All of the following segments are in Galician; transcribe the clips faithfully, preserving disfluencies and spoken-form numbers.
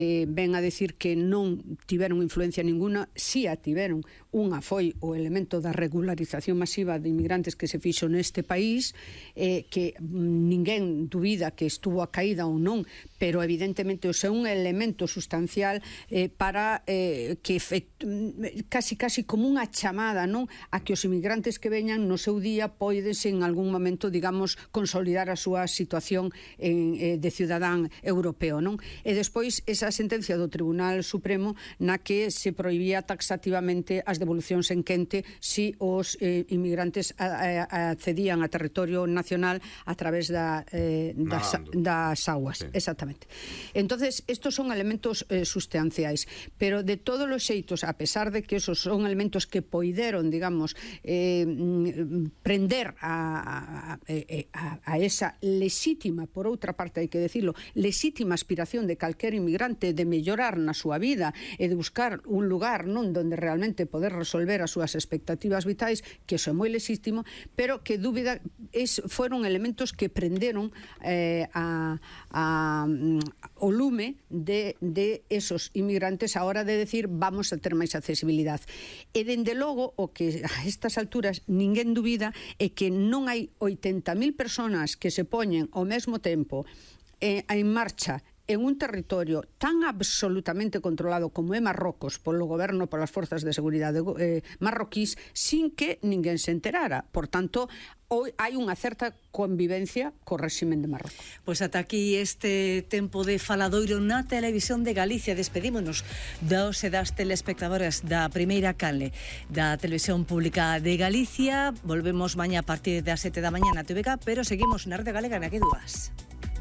eh, ven a decir que non tiveron influencia ninguna, si a tiveron. Unha foi o elemento da regularización masiva de inmigrantes que se fixo neste país, eh, que ninguén dubida que estuvo a caída ou non, pero evidentemente o é un elemento sustancial eh, para eh, que casi casi como unha chamada, non, a que os inmigrantes que veñan no seu día poidense en algún momento, digamos, consolidar a súa situación en, eh, de cidadán europeo, non? E despois esa sentencia do Tribunal Supremo na que se prohibía taxativamente as devolucións en quente si os eh, inmigrantes a, a, accedían a territorio nacional a través da, eh, das, das aguas. Sí. Exactamente. Entonces, estos son elementos eh, sustanciais, pero de todos os xeitos, a pesar de que esos son elementos que poideron, digamos, eh, prender a, a, a, a esa lexítima, por outra parte hai que decirlo, lexítima aspiración de calquer inmigrante de mellorar na súa vida e de buscar un lugar non donde realmente poder resolver as súas expectativas vitais, que iso é moi lexítimo, pero que dúbida es, foron elementos que prenderon eh, a, a, o lume de, de esos inmigrantes a hora de decir vamos a ter máis accesibilidade. E dende logo o que a estas alturas ninguén dubida é que non hai oitenta mil personas que se poñen ao mesmo tempo eh, en marcha en un territorio tan absolutamente controlado como é Marrocos polo goberno, polas forzas de seguridade eh, marroquís, sin que ninguén se enterara. Por tanto, hoy hai unha certa convivencia co réximen de Marrocos. Pois ata aquí este tempo de faladoiro na Televisión de Galicia. Despedímonos dos e das telespectadoras da primeira canle da Televisión Pública de Galicia. Volvemos mañá a partir das sete da mañá na T V K, pero seguimos na Rede Galega na que dúas.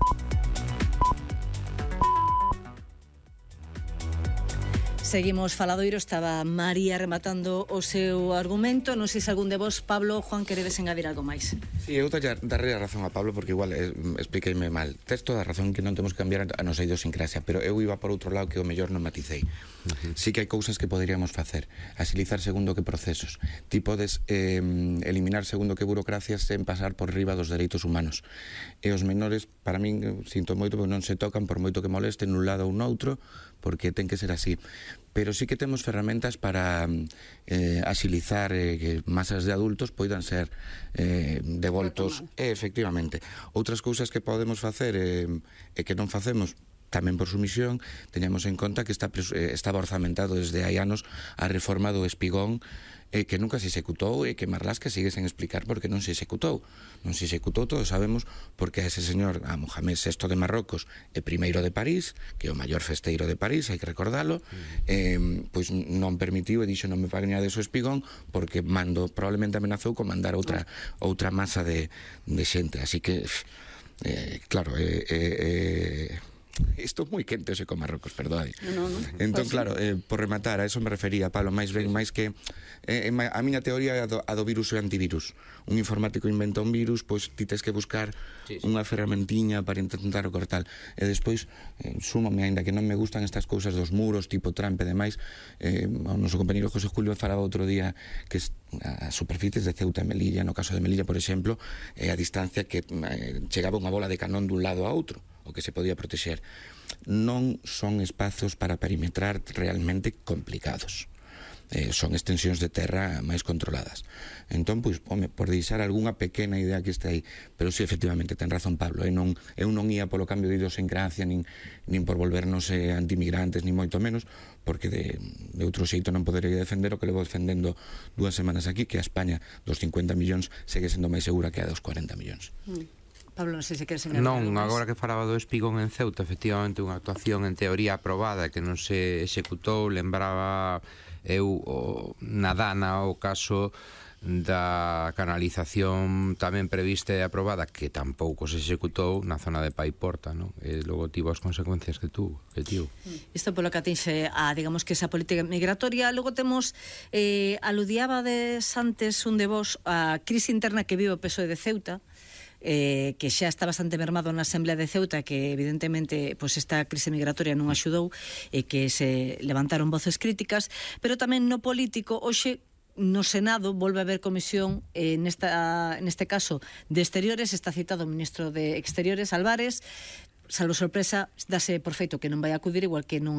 Seguimos faladoiro, estaba María rematando o seu argumento. Non sei se algún de vos, Pablo, Juan, queredes engadir algo máis. Sí, eu darei a razón a Pablo porque igual eh, expliqueime mal. Tes toda a razón que non temos que cambiar a nosa idiosincrasia, pero eu iba por outro lado que o mellor non maticei. Uh-huh. Sí que hai cousas que poderíamos facer. Agilizar segundo que procesos. Ti podes eh, eliminar segundo que burocracias sen pasar por riba dos dereitos humanos. E os menores, para min, sinto moito, porque non se tocan por moito que molesten nun lado ou noutro, porque ten que ser así. Pero sí que temos ferramentas para eh, axilizar eh, que masas de adultos poidan ser eh, devoltos. E, efectivamente, outras cousas que podemos facer eh, e que non facemos tamén por sumisión, teñamos en conta que está, eh, estaba orzamentado desde hai anos a reforma do espigón, eh, que nunca se executou e que Marlaska sigue sen explicar por que non se executou. Non se executou, todos sabemos, porque a ese señor, a Mohamed sexto de Marrocos e primeiro de París, que é o maior festeiro de París, hai que recordalo, eh, pois non permitiu e dixo non me paguen a de so espigón porque mando, probablemente amenazou con mandar outra, outra masa de, de xente. Así que, eh, claro, eh, eh, isto moi quente ose con Marrocos, perdón. No, no, no. Entón, pues claro, eh, por rematar, a eso me refería, Pablo, máis ben, máis que eh, a miña teoría é a do, a do virus e antivirus. Un informático inventa un virus, pois ti tes que buscar sí, sí. unha ferramentiña para intentar o cortar. E despois, eh, súmame, ainda que non me gustan estas cousas dos muros, tipo Trump e demais, eh, o noso compañero José Julio falaba outro día que as superficies de Ceuta e Melilla, no caso de Melilla, por exemplo, eh, a distancia que eh, chegaba unha bola de canón dun lado a outro, o que se podía protexer. Non son espazos para perimetrar realmente complicados. Eh, son extensións de terra máis controladas. Entón, pois, home, por deixar algunha pequena idea que está aí, pero sí, efectivamente, ten razón Pablo, eu non, eu non ia polo cambio de idiosincrasia, nin, nin por volvernos eh, antimigrantes, nin moito menos, porque de, de outro xeito non podería defender o que levo defendendo dúas semanas aquí, que a España dos cincuenta millóns segue sendo máis segura que a dos cuarenta millóns. Mm. Pablo, non sei se queres engadir Non, agora que falaba do espigón en Ceuta, efectivamente unha actuación en teoría aprobada que non se executou, lembraba eu o, na Dana o caso da canalización tamén prevista e aprobada que tampouco se executou na zona de Paiporta, non? E logo tivo as consecuencias que tuvo, que tivo. Isto polo que atinxe a, digamos, que esa política migratoria. Logo temos, eh, aludiabades antes un de vos a crise interna que vive o P S O E de Ceuta, Eh, que xa está bastante mermado na Asamblea de Ceuta, que evidentemente pues, esta crise migratoria non axudou e que se levantaron voces críticas, pero tamén no político, hoxe no Senado volve a haber comisión eh, nesta, neste caso de Exteriores, está citado o ministro de Exteriores, Álvarez. salvo sorpresa, dase por feito que non vai acudir, igual que non